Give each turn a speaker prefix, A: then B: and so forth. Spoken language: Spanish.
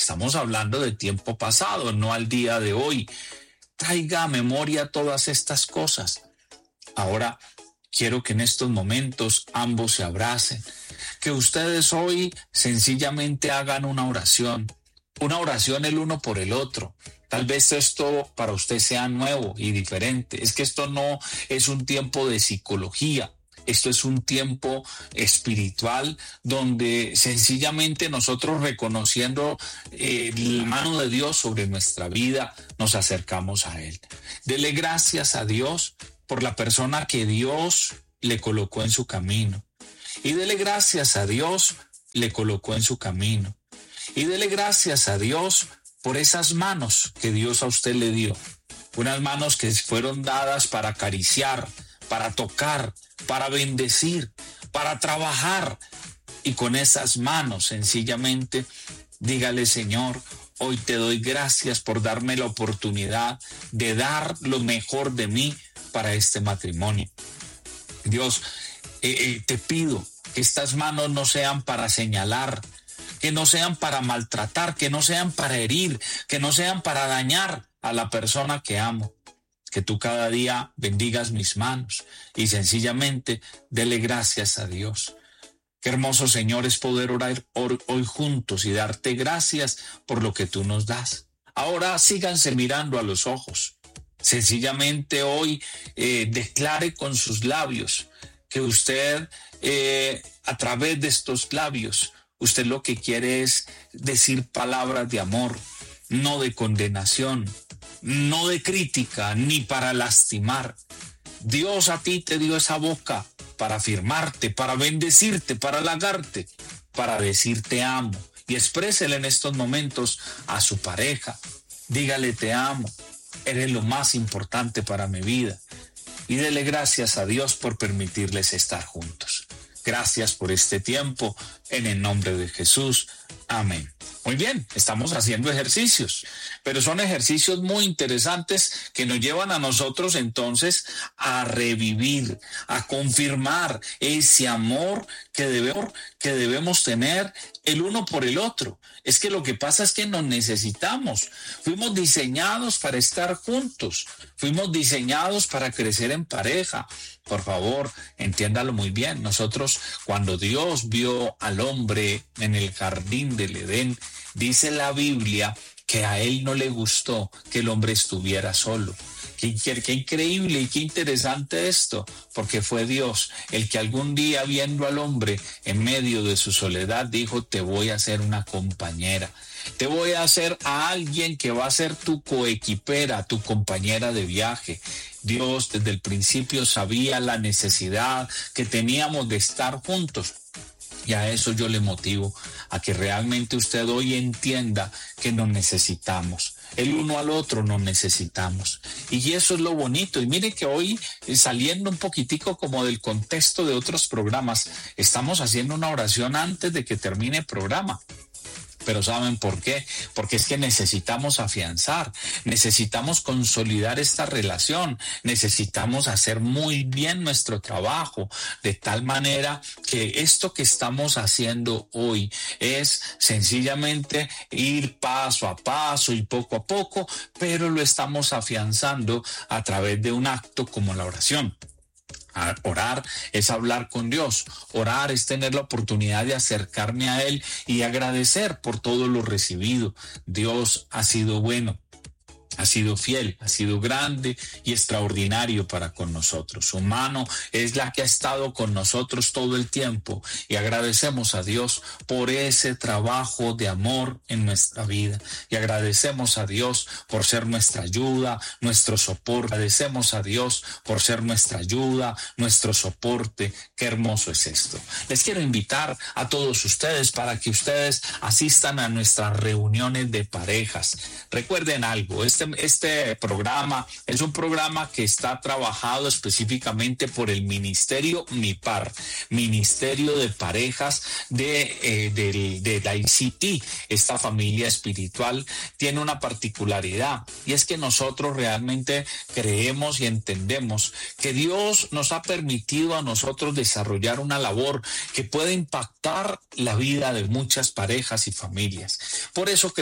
A: Estamos hablando de tiempo pasado, no al día de hoy. Traiga a memoria todas estas cosas. Ahora quiero que en estos momentos ambos se abracen, que ustedes hoy sencillamente hagan una oración el uno por el otro. Tal vez esto para usted sea nuevo y diferente. Es que esto no es un tiempo de psicología. Esto es un tiempo espiritual donde sencillamente nosotros, reconociendo la mano de Dios sobre nuestra vida, nos acercamos a Él. Dele gracias a Dios por la persona que Dios le colocó en su camino. Y dele gracias a Dios le colocó en su camino. Y dele gracias a Dios por esas manos que Dios a usted le dio. Unas manos que fueron dadas para acariciar, para tocar, para bendecir, para trabajar. Y con esas manos sencillamente dígale: Señor, hoy te doy gracias por darme la oportunidad de dar lo mejor de mí para este matrimonio. Dios, te pido que estas manos no sean para señalar, que no sean para maltratar, que no sean para herir, que no sean para dañar a la persona que amo. Que tú cada día bendigas mis manos y sencillamente dele gracias a Dios. Qué hermoso, Señor, es poder orar hoy juntos y darte gracias por lo que tú nos das. Ahora síganse mirando a los ojos. Sencillamente hoy declare con sus labios que usted, a través de estos labios, usted lo que quiere es decir palabras de amor, no de condenación, no de crítica, ni para lastimar. Dios a ti te dio esa boca para afirmarte, para bendecirte, para halagarte, para decir te amo. Y exprésele en estos momentos a su pareja. Dígale: te amo, eres lo más importante para mi vida. Y dele gracias a Dios por permitirles estar juntos. Gracias por este tiempo, en el nombre de Jesús. Amén. Muy bien, estamos haciendo ejercicios, pero son ejercicios muy interesantes que nos llevan a nosotros entonces a revivir, a confirmar ese amor que debemos tener el uno por el otro. Es que lo que pasa es que nos necesitamos. Fuimos diseñados para estar juntos, fuimos diseñados para crecer en pareja. Por favor, entiéndalo muy bien. Nosotros, cuando Dios vio al hombre en el jardín del Edén, dice la Biblia que a él no le gustó que el hombre estuviera solo. Qué increíble y qué interesante esto, porque fue Dios el que algún día, viendo al hombre en medio de su soledad, dijo: te voy a hacer una compañera. Te voy a hacer a alguien que va a ser tu coequipera, tu compañera de viaje. Dios desde el principio sabía la necesidad que teníamos de estar juntos. Y a eso yo le motivo, a que realmente usted hoy entienda que nos necesitamos. El uno al otro nos necesitamos. Y eso es lo bonito. Y mire que hoy, saliendo un poquitico como del contexto de otros programas, estamos haciendo una oración antes de que termine el programa. Pero ¿saben por qué? Porque es que necesitamos afianzar, necesitamos consolidar esta relación, necesitamos hacer muy bien nuestro trabajo, de tal manera que esto que estamos haciendo hoy es sencillamente ir paso a paso y poco a poco, pero lo estamos afianzando a través de un acto como la oración. Orar es hablar con Dios, orar es tener la oportunidad de acercarme a Él y agradecer por todo lo recibido. Dios ha sido bueno, ha sido fiel, ha sido grande y extraordinario para con nosotros. Su mano es la que ha estado con nosotros todo el tiempo y agradecemos a Dios por ese trabajo de amor en nuestra vida. Y agradecemos a Dios por ser nuestra ayuda, nuestro soporte. Agradecemos a Dios por ser nuestra ayuda, nuestro soporte. Qué hermoso es esto. Les quiero invitar a todos ustedes para que ustedes asistan a nuestras reuniones de parejas. Recuerden algo, este programa es un programa que está trabajado específicamente por el Ministerio MIPAR, Ministerio de Parejas de la ICT. Esta familia espiritual tiene una particularidad, y es que nosotros realmente creemos y entendemos que Dios nos ha permitido a nosotros desarrollar una labor que puede impactar la vida de muchas parejas y familias. Por eso